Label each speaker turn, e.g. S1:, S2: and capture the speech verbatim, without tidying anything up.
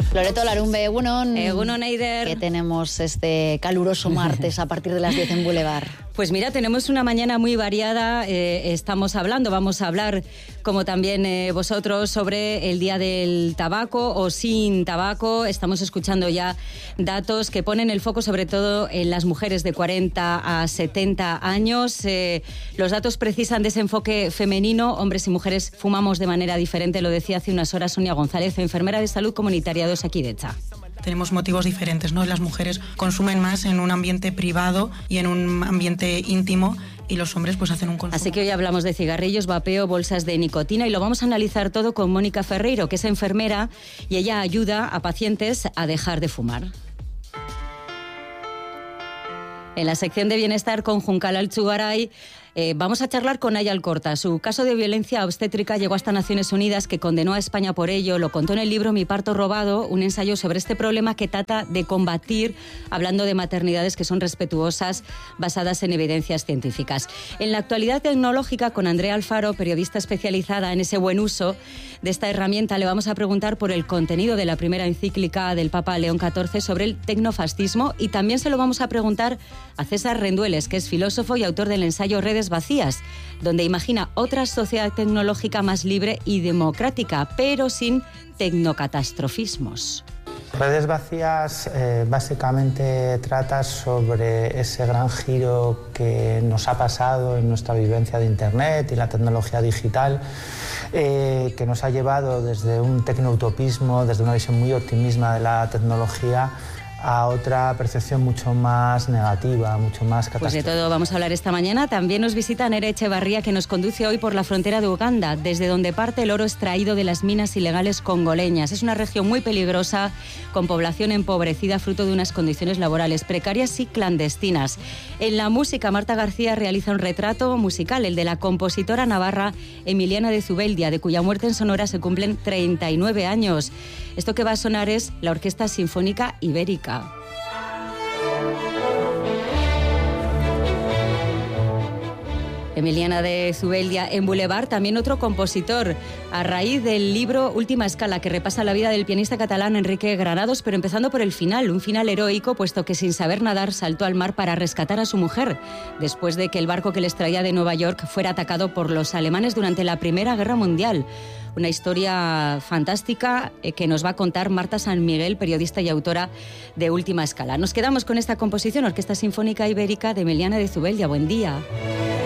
S1: Loreto Larumbe, Egunon.
S2: Egunon, Eider.
S1: ¿Qué tenemos este caluroso martes a partir de las diez en Boulevard?
S2: Pues mira, tenemos una mañana muy variada. Eh, estamos hablando, vamos a hablar, como también eh, vosotros, sobre el Día del Tabaco o sin tabaco. Estamos escuchando ya datos que ponen el foco sobre todo en las mujeres de cuarenta a setenta años. Eh, los datos precisan de ese enfoque femenino. Hombres y mujeres fumamos de manera diferente, lo decía hace unas horas Sonia González, enfermera de salud comunitaria de Osakidetza.
S3: Tenemos motivos diferentes, ¿no? Las mujeres consumen más en un ambiente privado y en un ambiente íntimo, y los hombres pues hacen un consumo.
S2: Así que hoy hablamos de cigarrillos, vapeo, bolsas de nicotina, y lo vamos a analizar todo con Mónica Ferreiro, que es enfermera, y ella ayuda a pacientes a dejar de fumar. En la sección de bienestar con Juncal Altzugaray, Eh, vamos a charlar con Aya Alcorta. Su caso de violencia obstétrica llegó hasta Naciones Unidas, que condenó a España por ello. Lo contó en el libro Mi parto robado, un ensayo sobre este problema que trata de combatir, hablando de maternidades que son respetuosas, basadas en evidencias científicas. En la actualidad tecnológica, con Andrea Alfaro, periodista especializada en ese buen uso de esta herramienta, le vamos a preguntar por el contenido de la primera encíclica del Papa León catorce sobre el tecnofascismo, y también se lo vamos a preguntar a César Rendueles, que es filósofo y autor del ensayo Redes Vacías, donde imagina otra sociedad tecnológica más libre y democrática, pero sin tecnocatastrofismos.
S4: Redes Vacías eh, básicamente trata sobre ese gran giro que nos ha pasado en nuestra vivencia de Internet y la tecnología digital, eh, que nos ha llevado desde un tecnoutopismo, desde una visión muy optimista de la tecnología, a otra percepción mucho más negativa, mucho más catastrófica.
S2: Pues de todo vamos a hablar esta mañana. También nos visita Nerea Echevarría, que nos conduce hoy por la frontera de Uganda, desde donde parte el oro extraído de las minas ilegales congoleñas. Es una región muy peligrosa, con población empobrecida, fruto de unas condiciones laborales precarias y clandestinas. En la música, Marta García realiza un retrato musical, el de la compositora navarra Emiliana de Zubeldia, de cuya muerte en Sonora se cumplen treinta y nueve años. Esto que va a sonar es la Orquesta Sinfónica Ibérica. Emiliana de Zubeldia en Boulevard, también otro compositor, a raíz del libro Última Escala, que repasa la vida del pianista catalán Enrique Granados, pero empezando por el final, un final heroico, puesto que sin saber nadar saltó al mar para rescatar a su mujer, después de que el barco que les traía de Nueva York fuera atacado por los alemanes durante la Primera Guerra Mundial. Una historia fantástica que nos va a contar Marta San Miguel, periodista y autora de Última Escala. Nos quedamos con esta composición, Orquesta Sinfónica Ibérica de Emiliana de Zubeldia. Buen día.